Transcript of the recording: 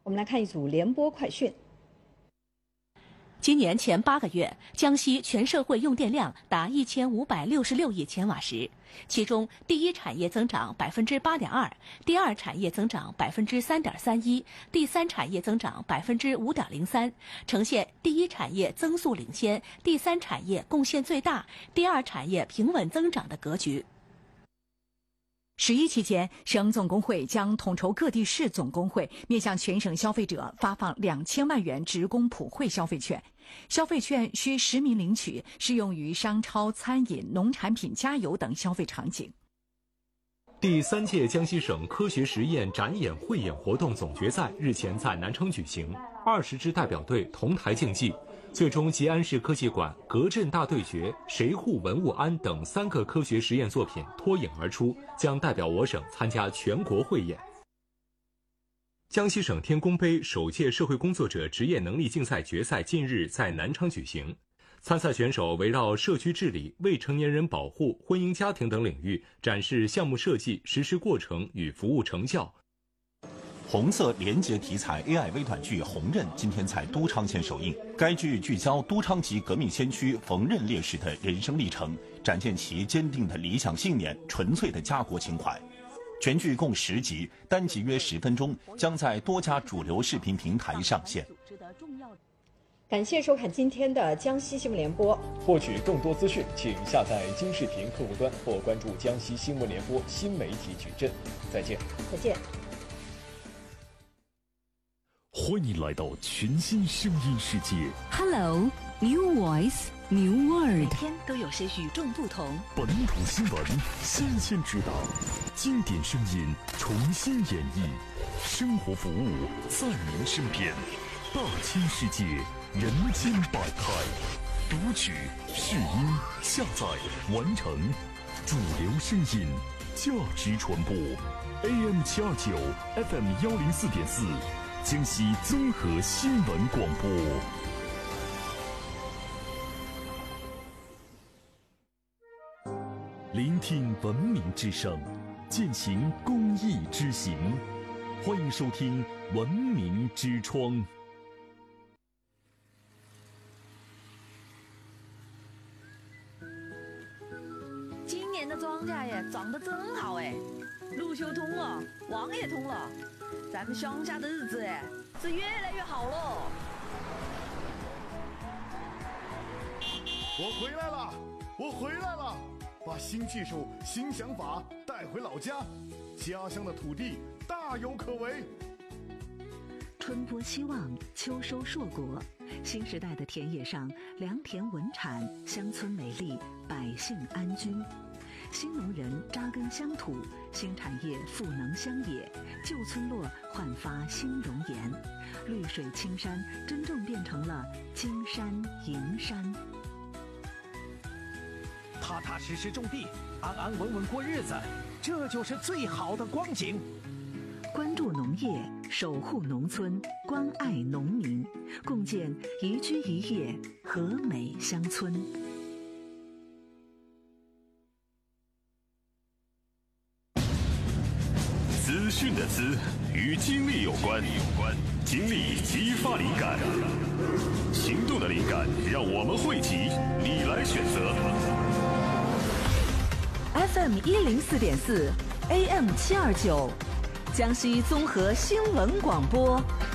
我们来看一组联播快讯。 今年前8个月，江西全社会用电量达1566亿千瓦时，其中第一产业增长8.2%，第二产业增长3.31%，第三产业增长5.03%，呈现第一产业增速领先，第三产业贡献最大，第二产业平稳增长的格局。 11期间，省总工会将统筹各地市总工会，面向全省消费者发放2000万元职工普惠消费券。消费券需实名领取，适用于商超、餐饮、农产品、加油等消费场景。 第3届江西省科学实验展演汇演活动总决赛日前在南昌举行，20支代表队同台竞技。最终，吉安市科技馆《隔震大对决》《谁护文物安》等3个科学实验作品脱颖而出，将代表我省参加全国汇演。江西省天工杯首届社会工作者职业能力竞赛决赛近日在南昌举行，参赛选手围绕社区治理、未成年人保护、婚姻家庭等领域展示项目设计、实施过程与服务成效。 红色廉洁题材 AI 微短剧《红刃》今天在都昌县首映。该剧聚焦都昌籍革命先驱冯刃烈士的人生历程，展现其坚定的理想信念、纯粹的家国情怀。全剧共10集，单集约10分钟，将在多家主流视频平台上线。 感谢收看今天的江西新闻联播。 获取更多资讯，请下载京视频客户端或关注江西新闻联播新媒体矩阵。再见。 再见。 欢迎来到全新声音世界。 Hello, new voice, new world。 每天都有些与众不同。 本土新闻，新鲜指导，经典声音重新演绎，生活服务在您身边。大千世界，人间百态。读取、试音、下载、完成。主流声音，价值传播。AM729 FM 104.4。江西综合新闻广播。聆听文明之声，践行公益之行。欢迎收听《文明之窗》。 今年的庄稼呀，长得真好哎，路修通了，网也通了。咱们乡下的日子哎，是越来越好了。 我回来了，我回来了，把新技术、新想法带回老家，家乡的土地大有可为。 春播希望，秋收硕果。新时代的田野上，良田稳产，乡村美丽，百姓安居。新农人扎根乡土，新产业赋能乡野，旧村落焕发新容颜，绿水青山真正变成了金山银山。 踏踏实实种地，安安稳稳过日子，这就是最好的光景。 关注农业，守护农村，关爱农民，共建宜居宜业和美乡村。 资讯的资与精力有关，精力激发灵感，行动的灵感让我们汇集，你来选择。 FM 104.4 AM729，江西综合新闻广播。